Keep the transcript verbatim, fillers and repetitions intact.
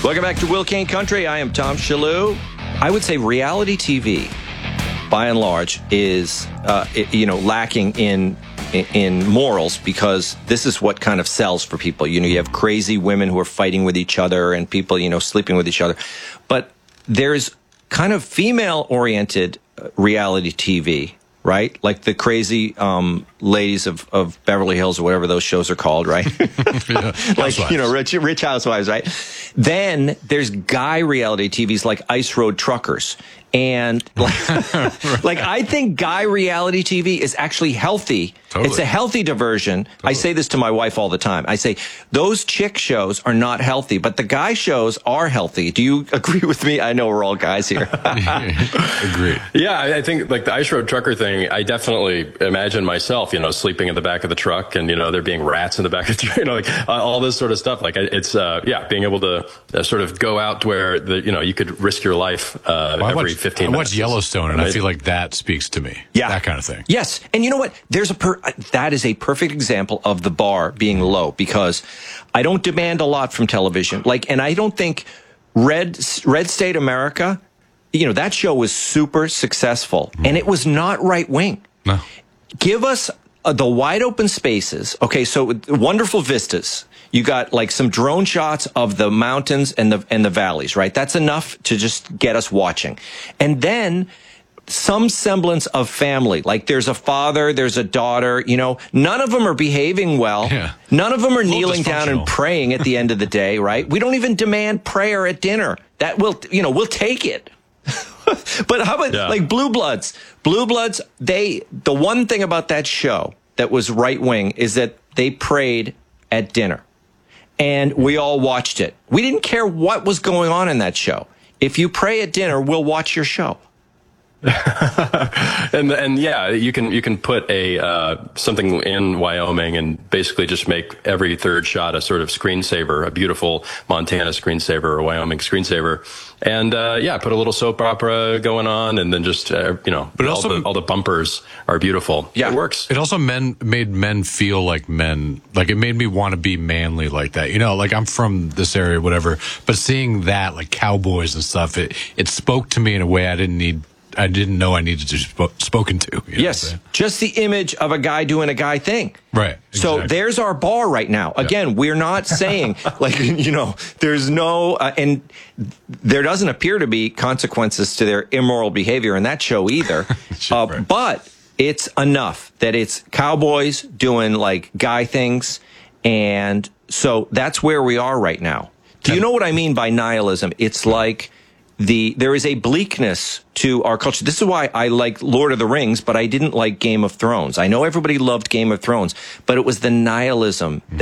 Welcome back to Will Kane Country. I am Tom Shalhoub. I would say reality T V, by and large, is uh, it, you know lacking in in morals, because this is what kind of sells for people. You know, you have crazy women who are fighting with each other and people, you know, sleeping with each other. But there's kind of female-oriented reality T V, right? Like the crazy um, ladies of, of Beverly Hills or whatever those shows are called, right? Yeah, like, you know, rich, rich housewives, right? Then there's guy reality T Vs like Ice Road Truckers. And like, right. like, I think guy reality T V is actually healthy. Totally. It's a healthy diversion. Totally. I say this to my wife all the time. I say, those chick shows are not healthy, but the guy shows are healthy. Do you agree with me? I know we're all guys here. Agreed. Yeah, I think like the Ice Road Trucker thing, I definitely imagine myself, you know, sleeping in the back of the truck and, you know, there being rats in the back of the truck, you know, like uh, all this sort of stuff. Like it's, uh, yeah, being able to uh, sort of go out to where, the, you know, you could risk your life uh, well, every watch, fifteen I minutes. watch Yellowstone, and I feel like that speaks to me. Yeah. That kind of thing. Yes. And you know what? There's a per that is a perfect example of the bar being low, because I don't demand a lot from television. Like, and I don't think Red, Red State America, you know, that show was super successful, mm. and it was not right wing. No. Give us uh, the wide open spaces. Okay. So wonderful vistas. You got like some drone shots of the mountains and the and the valleys, right? That's enough to just get us watching. And then some semblance of family. Like there's a father, there's a daughter, you know, none of them are behaving well. Yeah. None of them are kneeling down and praying at the end of the day, right? We don't even demand prayer at dinner. That will, you know, we'll take it. But how about yeah. like Blue Bloods? Blue Bloods, they, the one thing about that show that was right wing is that they prayed at dinner. And we all watched it. We didn't care what was going on in that show. If you pray at dinner, we'll watch your show. and and yeah, you can you can put a uh, something in Wyoming and basically just make every third shot a sort of screensaver, a beautiful Montana screensaver or Wyoming screensaver, and uh, yeah, put a little soap opera going on, and then just uh, you know, but all also the, all the bumpers are beautiful. Yeah, it works. It also men made men feel like men. Like it made me want to be manly like that. You know, like I'm from this area, whatever. But seeing that, like cowboys and stuff, it it spoke to me in a way I didn't need. I didn't know I needed to be sp spoken to. You know yes, just the image of a guy doing a guy thing. Right. Exactly. So there's our bar right now. Again, yeah. we're not saying like, you know, there's no, uh, and there doesn't appear to be consequences to their immoral behavior in that show either. Sure, uh, right. But it's enough that it's cowboys doing like guy things. And so that's where we are right now. Do you know what I mean by nihilism? It's like, The there is a bleakness to our culture. This is why I like Lord of the Rings, but I didn't like Game of Thrones. I know everybody loved Game of Thrones, but it was the nihilism that